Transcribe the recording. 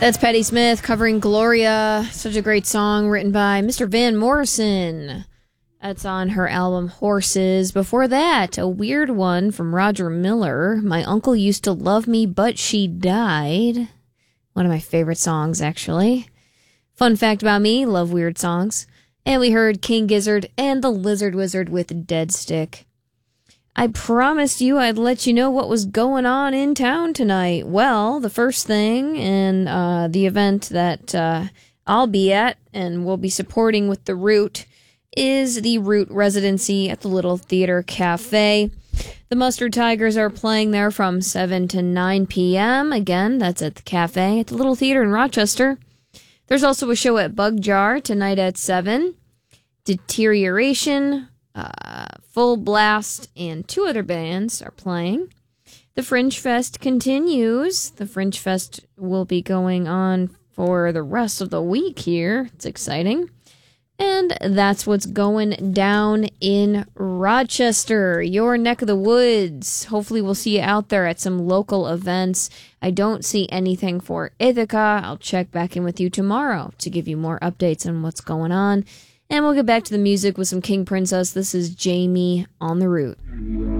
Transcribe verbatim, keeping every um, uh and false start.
That's Patti Smith covering Gloria. Such a great song written by Mister Van Morrison. That's on her album Horses. Before that, a weird one from Roger Miller. My Uncle Used to Love Me, But She Died. One of my favorite songs, actually. Fun fact about me, love weird songs. And we heard King Gizzard and the Lizard Wizard with Dead Stick. I promised you I'd let you know what was going on in town tonight. Well, the first thing, and uh, the event that uh, I'll be at and will be supporting with The Root, is the Root residency at the Little Theater Cafe. The Mustard Tigers are playing there from seven to nine p.m. Again, that's at the cafe at the Little Theater in Rochester. There's also a show at Bug Jar tonight at seven. Deterioration, uh, Full Blast, and two other bands are playing. The Fringe Fest continues. The Fringe Fest will be going on for the rest of the week here. It's exciting. And that's what's going down in Rochester, your neck of the woods. Hopefully we'll see you out there at some local events. I don't see anything for Ithaca. I'll check back in with you tomorrow to give you more updates on what's going on. And we'll get back to the music with some King Princess. This is Jamie on the Root.